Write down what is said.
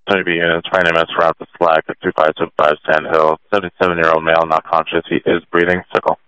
Tony B units, my name is Route the Slack at 2575 Sand Hill. 77-year-old male, not conscious. He is breathing. Sickle.